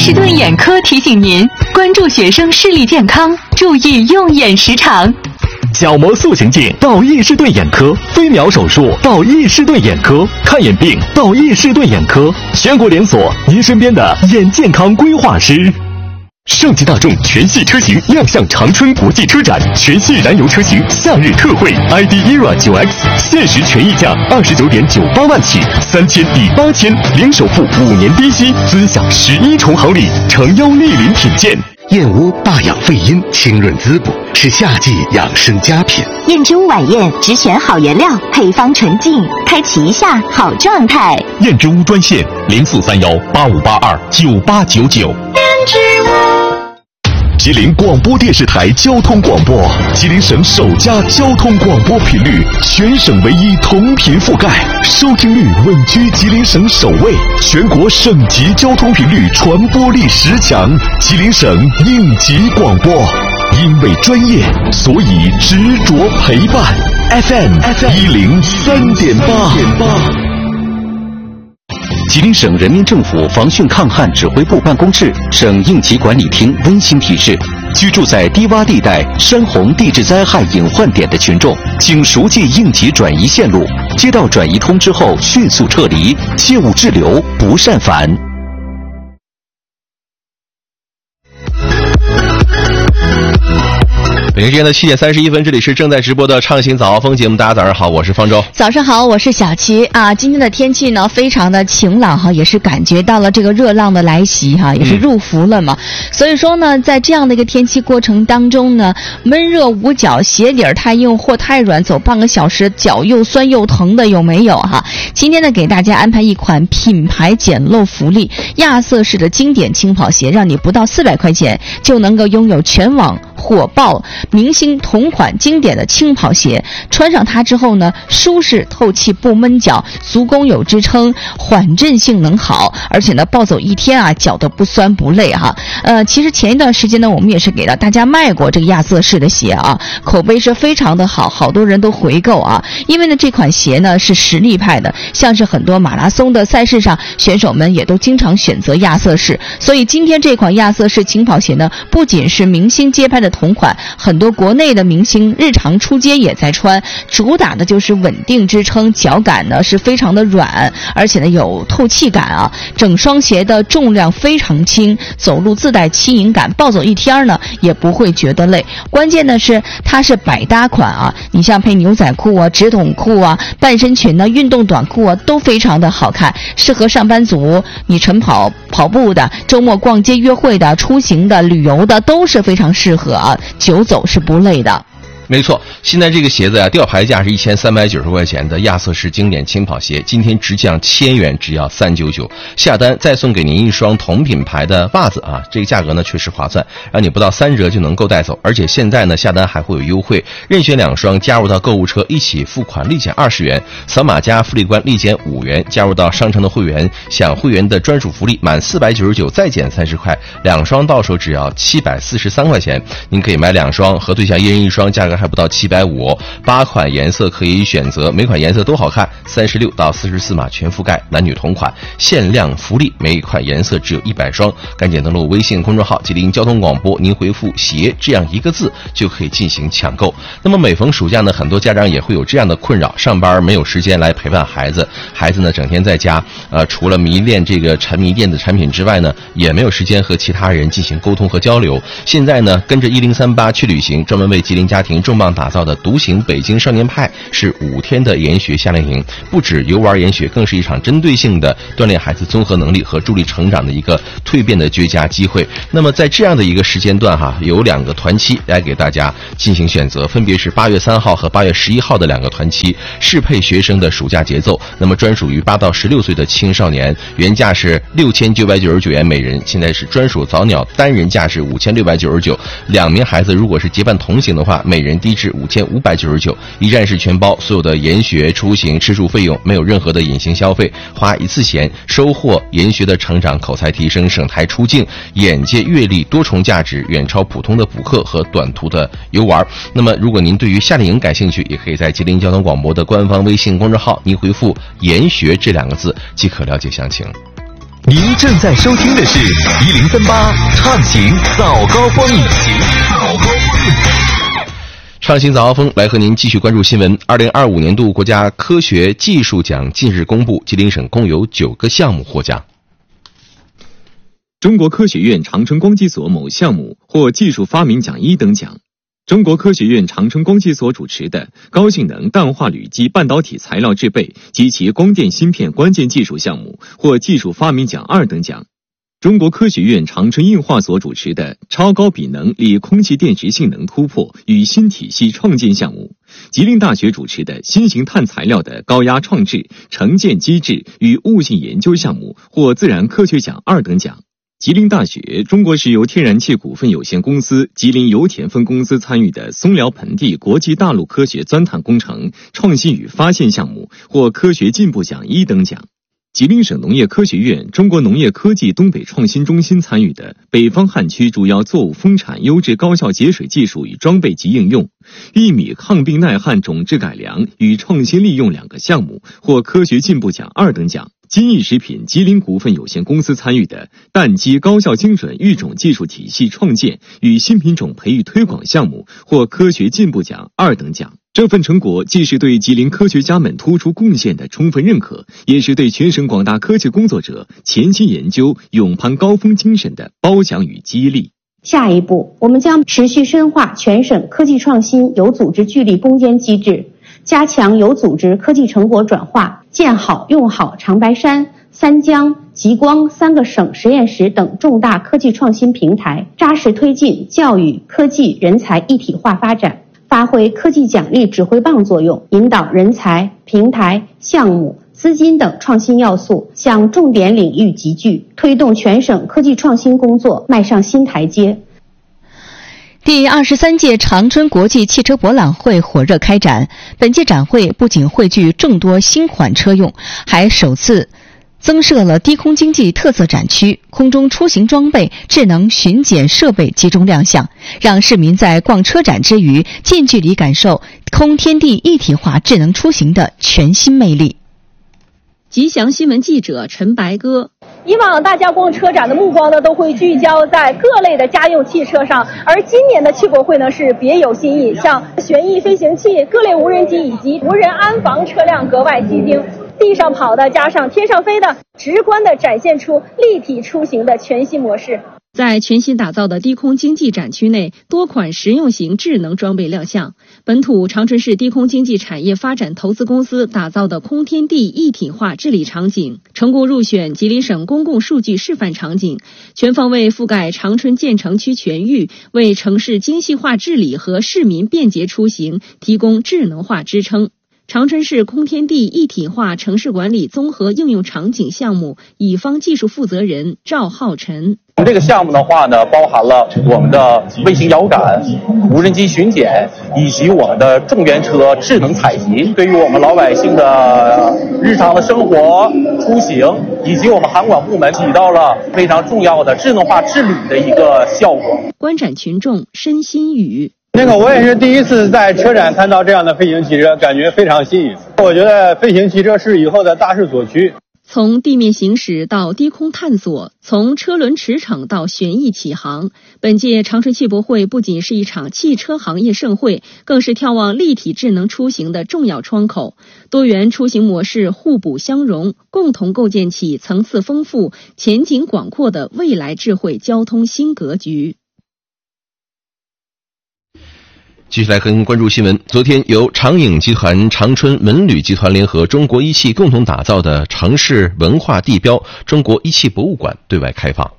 士顿眼科提醒您关注学生视力健康，注意用眼时长。 角膜塑形镜到易士顿眼科，飞秒手术到易士顿眼科，看眼病到易士顿眼科，全国连锁，您身边的眼健康规划师。上汽大众全系车型亮相长春国际车展，全系燃油车型夏日特惠 ，ID ERA 9X 限时权益价29.98万起，3000抵8000，零首付，5年低息，尊享11重好礼，诚邀莅临品鉴。 燕窝霸养肺阴，清润滋补，是夏季养生佳品。 燕之屋晚宴只选好原料，配方纯净，开启一下好状态。 燕之屋专线043185829899。 燕之屋。 吉林广播电视台交通广播，吉林省首家交通广播频率，全省唯一同频覆盖，收听率稳居吉林省首位，全国省级交通频率传播力10强，吉林省应急广播。因为专业，所以执着陪伴。FM 103.8。 吉林省人民政府防汛抗旱指挥部办公室、省应急管理厅温馨提示：居住在低洼地带、山洪地质灾害隐患点的群众，请熟记应急转移线路，接到转移通知后迅速撤离，切勿滞留，不擅返。 北京时间的7点31分，这里是正在直播的畅行早高峰节目。大家早上好，我是方舟。 早上好，我是小齐啊。今天的天气呢非常的晴朗哈，也是感觉到了这个热浪的来袭哈，也是入伏了嘛。所以说呢，在这样的一个天气过程当中呢，闷热捂脚，鞋底儿太硬或太软，走半个小时脚又酸又疼的有没有哈？今天呢，给大家安排一款品牌捡漏福利，亚瑟士的经典轻跑鞋，让你不到400块钱就能够拥有全网火爆明星同款经典的轻跑鞋，穿上它之后呢，舒适透气不闷脚，足弓有支撑，缓震性能好，而且呢暴走一天啊，脚都不酸不累哈。其实前一段时间呢，我们也是给了大家卖过这个亚瑟士的鞋啊，口碑是非常的好，好多人都回购啊。因为呢这款鞋呢是实力派的，像是很多马拉松的赛事上，选手们也都经常选择亚瑟士，所以今天这款亚瑟士轻跑鞋呢，不仅是明星街拍的同款，很多国内的明星日常出街也在穿，主打的就是稳定支撑，脚感呢是非常的软，而且呢有透气感啊。整双鞋的重量非常轻，走路自带轻盈感，暴走一天呢也不会觉得累。关键的是它是百搭款啊，你像配牛仔裤啊、直筒裤啊、半身裙呢、运动短裤啊，都非常的好看，适合上班族，你晨跑步的，周末逛街约会的，出行的，旅游的都是非常适合啊，久走是不累的。 没错，现在这个鞋子呀，吊牌价是1390块钱的亚瑟士经典轻跑鞋，今天直降1000元，只要399，下单再送给您一双同品牌的袜子啊，这个价格呢确实划算，让你不到3折就能够带走，而且现在呢下单还会有优惠，任选2双加入到购物车，一起付款立减20元，扫码加福利关立减5元，加入到商城的会员，享会员的专属福利，满499再减30块，2双到手只要743块钱，您可以买2双，和对象一人1双，价格还不到750，8款颜色可以选择，每款颜色都好看，36到44码全覆盖，男女同款，限量福利，每一款颜色只有100双，赶紧登录微信公众号吉林交通广播，您回复鞋这样一个字就可以进行抢购。那么每逢暑假呢，很多家长也会有这样的困扰，上班没有时间来陪伴孩子，孩子呢整天在家，除了迷恋这个沉迷电子产品之外呢，也没有时间和其他人进行沟通和交流。现在呢，跟着1038去旅行，专门为吉林家庭重磅打造的独行北京少年派是5天的研学夏令营，不止游玩研学，更是一场针对性的锻炼孩子综合能力和助力成长的一个蜕变的绝佳机会。那么在这样的一个时间段哈，有2个团期来给大家进行选择，分别是8月3号和8月11号的2个团期，适配学生的暑假节奏。那么专属于8到16岁的青少年，原价是6999元每人，现在是专属早鸟单人价是5699，2名孩子如果是结伴同行的话，每人低至5599，一站式全包，所有的研学、出行、吃住费用没有任何的隐形消费，花一次钱收获研学的成长、口才提升、省台出境、眼界阅历多重价值，远超普通的补课和短途的游玩。那么如果您对于夏令营感兴趣，也可以在吉林交通广播的官方微信公众号，您回复研学这2个字即可了解详情。 您正在收听的是1038畅行早高峰。 畅行早高峰，来和您继续关注新闻。2025年度国家科学技术奖近日公布，吉林省共有9个项目获奖。 中国科学院长春光机所某项目获技术发明奖1等奖。中国科学院长春光机所主持的高性能氮化铝基半导体材料制备及其光电芯片关键技术项目获技术发明奖2等奖。中国科学院长春硬化所主持的超高比能锂空气电池性能突破与新体系创建项目，吉林大学主持的新型碳材料的高压创制、成建机制与物性研究项目获自然科学奖2等奖。吉林大学中国石油天然气股份有限公司吉林油田分公司参与的松辽盆地国际大陆科学钻探工程创新与发现项目获科学进步奖1等奖。吉林省农业科学院中国农业科技东北创新中心参与的北方旱区主要作物丰产优质高效节水技术与装备及应用、玉米抗病耐旱种质改良与创新利用2个项目获科学进步奖2等奖。金益食品吉林股份有限公司参与的蛋鸡高效精准育种技术体系创建与新品种培育推广项目获科学进步奖2等奖。这份成果既是对吉林科学家们突出贡献的充分认可，也是对全省广大科技工作者潜心研究、勇攀高峰精神的褒奖与激励。 下一步，我们将持续深化全省科技创新有组织聚力攻坚机制，加强有组织科技成果转化，建好用好长白山、三江、极光3个省实验室等重大科技创新平台，扎实推进教育、科技、人才一体化发展，发挥科技奖励指挥棒作用，引导人才、平台、项目、资金等创新要素向重点领域集聚，推动全省科技创新工作迈上新台阶。 第23届长春国际汽车博览会火热开展。本届展会不仅汇聚众多新款车用，还首次增设了低空经济特色展区，空中出行装备、智能巡检设备集中亮相，让市民在逛车展之余，近距离感受空天地一体化智能出行的全新魅力。 吉祥新闻记者陈白鸽。 以往大家逛车展的目光呢，都会聚焦在各类的家用汽车上，而今年的汽博会呢是别有新意，像旋翼飞行器、各类无人机以及无人安防车辆格外吸睛，地上跑的加上天上飞的，直观地展现出立体出行的全新模式。 在全新打造的低空经济展区内，多款实用型智能装备亮相。本土长春市低空经济产业发展投资公司打造的空天地一体化治理场景，成功入选吉林省公共数据示范场景，全方位覆盖长春建成区全域，为城市精细化治理和市民便捷出行提供智能化支撑。长春市空天地一体化城市管理综合应用场景项目乙方技术负责人赵浩晨。 这个项目的话呢，包含了我们的卫星遥感、无人机巡检以及我们的重源车智能采集，对于我们老百姓的日常的生活出行以及我们航管部门起到了非常重要的智能化治理的一个效果。 观展群众申新宇。 我也是第一次在车展看到这样的飞行汽车，感觉非常新颖。我觉得飞行汽车是以后的大势所趋。 从地面行驶到低空探索，从车轮驰骋到旋翼起航，本届长春汽博会不仅是一场汽车行业盛会，更是眺望立体智能出行的重要窗口。多元出行模式互补相融，共同构建起层次丰富、前景广阔的未来智慧交通新格局。 继续来和您关注新闻。昨天，由长影集团、长春文旅集团联合中国一汽共同打造的城市文化地标中国一汽博物馆对外开放。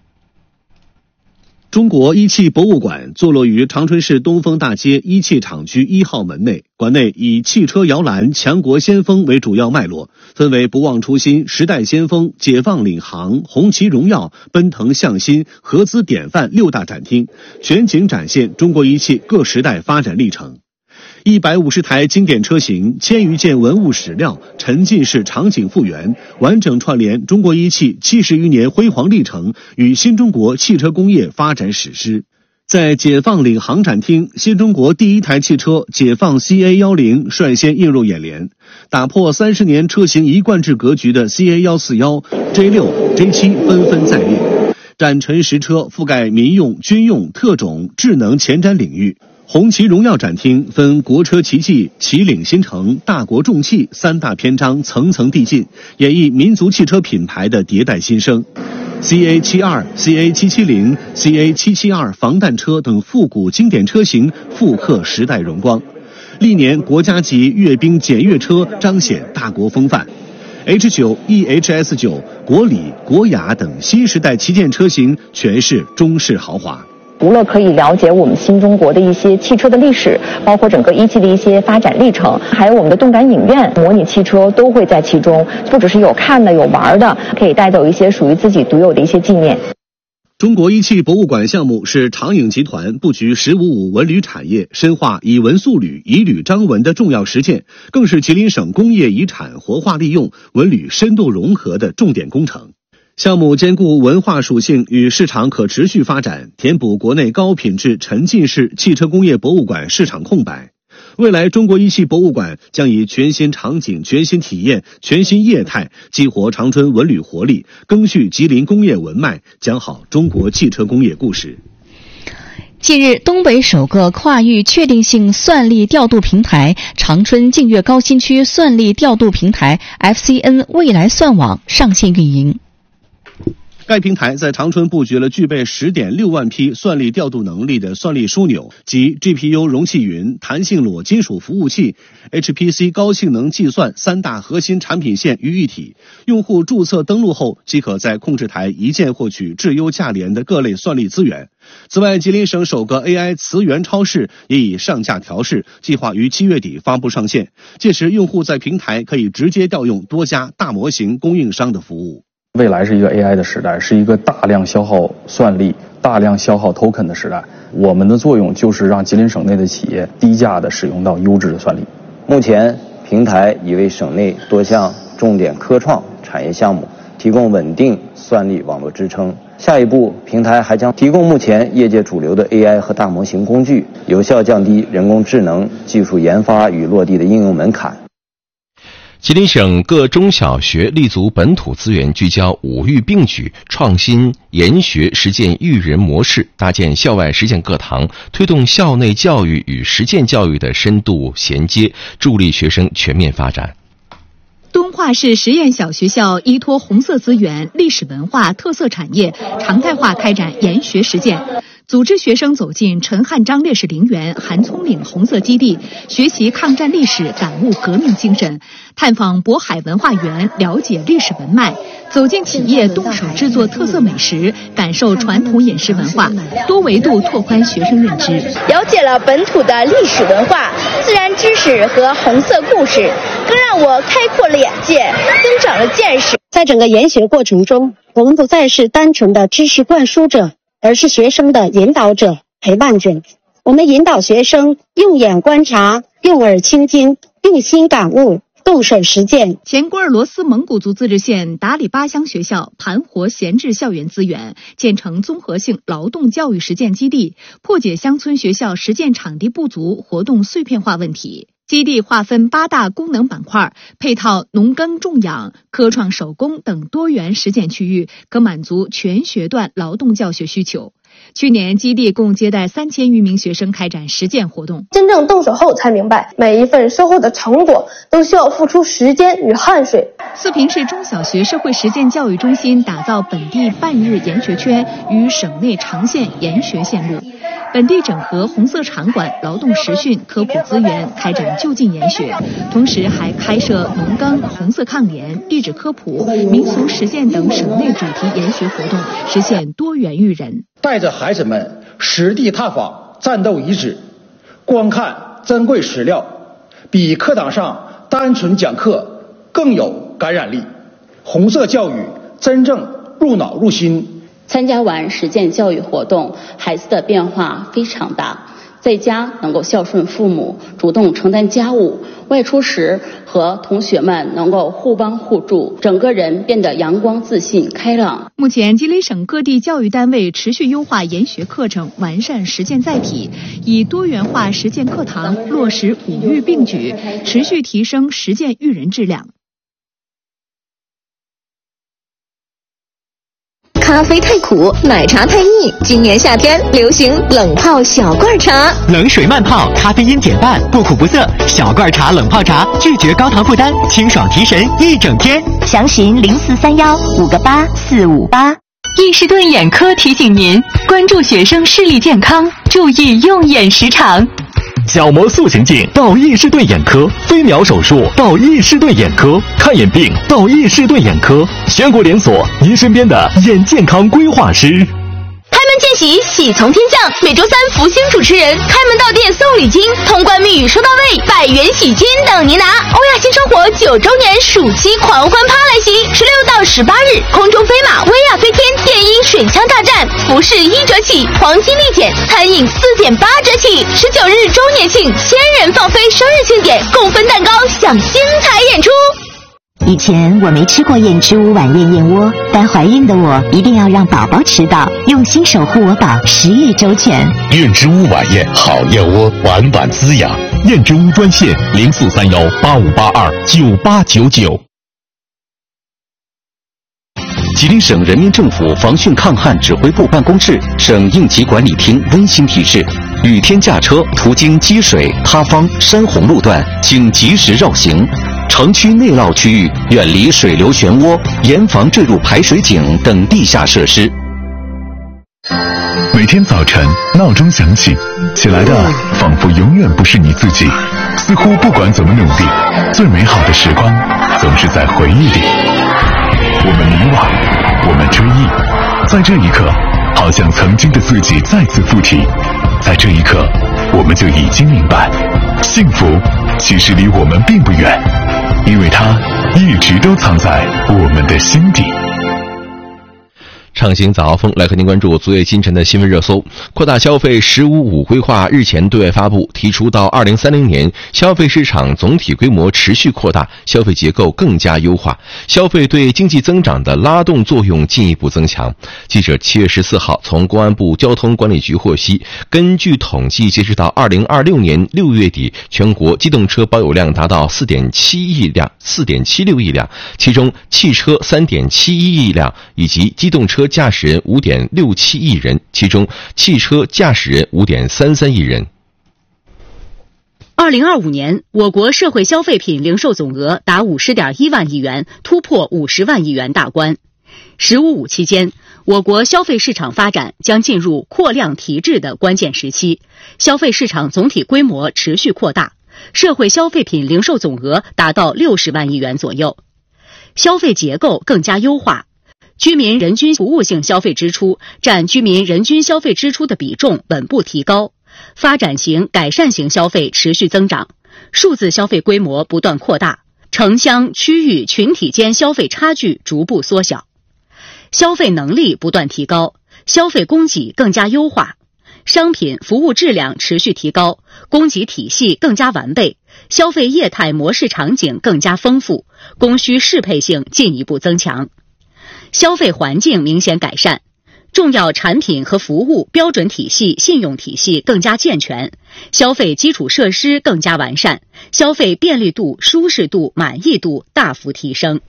中国一汽博物馆坐落于长春市东风大街一汽厂区1号门内，馆内以汽车摇篮、强国先锋为主要脉络，分为不忘初心、时代先锋、解放领航、红旗荣耀、奔腾向心、合资典范6大展厅，全景展现中国一汽各时代发展历程。150台经典车型，1000余件文物史料，沉浸式场景复原，完整串联中国一汽70余年辉煌历程与新中国汽车工业发展史诗。 在解放岭航展厅，新中国第一台汽车解放 CA10率先映入眼帘，打破30年车型一贯制格局的 CA141、J6、J7 纷纷在列，展陈实车覆盖民用、军用、特种、智能前瞻领域。红旗荣耀展厅分国车奇迹、旗领新城、大国重器3大篇章层层递进，演绎民族汽车品牌的迭代新生。CA72、CA770、CA772 防弹车等复古经典车型复刻时代荣光，历年国家级阅兵检阅车彰显大国风范。H9、EHS9、国礼、国雅等新时代旗舰车型全是中式豪华。 除了可以了解我们新中国的一些汽车的历史，包括整个一汽的一些发展历程，还有我们的动感影院、模拟汽车都会在其中，不只是有看的有玩的，可以带走一些属于自己独有的一些纪念。 中国一汽博物馆项目是长影集团布局“15+5”文旅产业、深化以文塑旅、以旅彰文的重要实践，更是吉林省工业遗产活化利用、文旅深度融合的重点工程。项目兼顾文化属性与市场可持续发展，填补国内高品质沉浸式汽车工业博物馆市场空白。未来中国一汽博物馆将以全新场景、全新体验、全新业态，激活长春文旅活力，赓续吉林工业文脉，讲好中国汽车工业故事。 近日，东北首个跨域确定性算力调度平台长春净月高新区算力调度平台 FCN 未来算网上线运营。 该平台在长春布局了具备 10.6 万匹算力调度能力的算力枢纽及 GPU 容器云、弹性裸金属服务器、HPC 高性能计算3大核心产品线于一体。用户注册登录后，即可在控制台一键获取质优价廉的各类算力资源。此外，吉林省首个 AI 磁源超市也已上架调试，计划于7月底发布上线。届时，用户在平台可以直接调用多家大模型供应商的服务。 未来是一个 AI 的时代，是一个大量消耗算力、大量消耗 token 的时代。我们的作用就是让吉林省内的企业低价的使用到优质的算力。 目前，平台已为省内多项重点科创产业项目提供稳定算力网络支撑。下一步，平台还将提供目前业界主流的 AI 和大模型工具，有效降低人工智能技术研发与落地的应用门槛。 吉林省各中小学立足本土资源，聚焦5育并举，创新研学实践育人模式，搭建校外实践课堂，推动校内教育与实践教育的深度衔接，助力学生全面发展。 敦化市实验小学校依托红色资源、历史文化特色产业，常态化开展研学实践，组织学生走进陈汉章烈士陵园、韩葱岭红色基地，学习抗战历史，感悟革命精神，探访渤海文化园，了解历史文脉，走进企业，动手制作特色美食，感受传统饮食文化，多维度拓宽学生认知， 了解了本土的历史文化、自然知识和红色故事，更让我开阔了眼界，增长了见识。 在整个研学过程中，我们不再是单纯的知识灌输者，而是学生的引导者、陪伴者。我们引导学生用眼观察，用耳倾听，用心感悟，动手实践。 前鄂尔多斯蒙古族自治县达里巴乡学校盘活闲置校园资源，建成综合性劳动教育实践基地，破解乡村学校实践场地不足、活动碎片化问题。基地划分8大功能板块，配套农耕种养、科创手工等多元实践区域，可满足全学段劳动教学需求。去年，基地共接待3000余名学生开展实践活动。 真正动手后才明白，每一份收获的成果都需要付出时间与汗水。 四平市中小学社会实践教育中心打造本地半日研学圈与省内长线研学线路，本地整合红色场馆、劳动实训、科普资源，开展就近研学，同时还开设农耕、红色抗联、地质科普、民俗实践等省内主题研学活动，实现多元育人。 带着孩子们实地探访战斗遗址，观看珍贵史料，比课堂上单纯讲课更有感染力。红色教育真正入脑入心。 参加完实践教育活动，孩子的变化非常大。 在家能够孝顺父母，主动承担家务，外出时和同学们能够互帮互助，整个人变得阳光自信开朗。 目前吉林省各地教育单位持续优化研学课程，完善实践载体，以多元化实践课堂落实五育并举，持续提升实践育人质量。 咖啡太苦，奶茶太腻，今年夏天流行冷泡小罐茶， 冷水慢泡，咖啡因减半，不苦不涩。小罐茶冷泡茶，拒绝高糖负担，清爽提神一整天。 详询0431-58458。 易士顿眼科提醒您，关注学生视力健康，注意用眼时长。 角膜塑形镜到易士顿眼科，飞秒手术到易士顿眼科，看眼病到易士顿眼科，全国连锁，您身边的眼健康规划师。 开门见喜，喜从天降。每周三，福星主持人开门到店送礼金，通关密语收到位，100元喜金等您拿。欧亚新生活9周年暑期狂欢趴来袭，16到18日，空中飞马、薇娅飞天、电音水枪大战，服饰1折起，黄金立减，餐饮4.8折起。19日周年庆，1000人放飞生日庆典，共分蛋糕，享星彩演出。 以前我没吃过燕之屋晚宴燕窝，但怀孕的我一定要让宝宝吃到，用心守护我宝，10亿周全。 燕之屋晚宴好燕窝，晚晚滋养。燕之屋专线043185829899。 吉林省人民政府防汛抗旱指挥部办公室、省应急管理厅温馨提示：雨天驾车途经积水、塌方、山洪路段，请及时绕行。城区内涝区域远离水流漩涡，严防坠入排水井等地下设施。 每天早晨闹钟响起，起来的仿佛永远不是你自己，似乎不管怎么努力，最美好的时光总是在回忆里。我们迷惘，我们追忆，在这一刻，好像曾经的自己再次附体，在这一刻，我们就已经明白，幸福其实离我们并不远，因为它一直都藏在我们的心底。 畅行早高峰来和您关注昨夜今晨的新闻热搜。扩大消费“15-5”规划日前对外发布，提出到2030年，消费市场总体规模持续扩大，消费结构更加优化，消费对经济增长的拉动作用进一步增强。记者7月14号从公安部交通管理局获悉，根据统计，截止到2026年6月底，全国机动车保有量达到4.76亿辆，其中汽车3.71亿辆以及机动车驾驶人5.67亿人，其中汽车驾驶人5.33亿人。 2025年，我国社会消费品零售总额达50.1万亿元，突破50万亿元大关。“15-5”期间，我国消费市场发展将进入扩量提质的关键时期，消费市场总体规模持续扩大，社会消费品零售总额达到60万亿元左右，消费结构更加优化。居民人均服务性消费支出占居民人均消费支出的比重稳步提高，发展型、改善型消费持续增长，数字消费规模不断扩大，城乡、区域、群体间消费差距逐步缩小，消费能力不断提高，消费供给更加优化，商品服务质量持续提高，供给体系更加完备，消费业态模式场景更加丰富，供需适配性进一步增强。消费环境明显改善，重要产品和服务标准体系、信用体系更加健全，消费基础设施更加完善，消费便利度、舒适度、满意度大幅提升。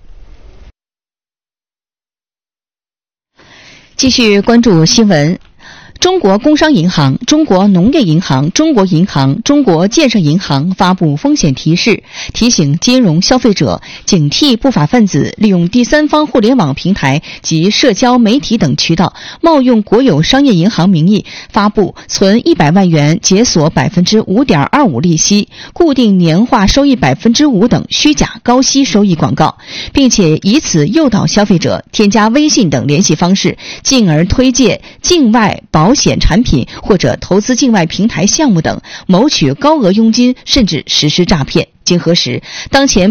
继续关注新闻。中国工商银行、中国农业银行、中国银行、中国建设银行发布风险提示，提醒金融消费者警惕不法分子利用第三方互联网平台及社交媒体等渠道，冒用国有商业银行名义发布存100万元解锁5.25%利息、固定年化收益5%等虚假高息收益广告，并且以此诱导消费者添加微信等联系方式，进而推介境外保险产品或者投资境外平台项目等，谋取高额佣金，甚至实施诈骗。经核实，当前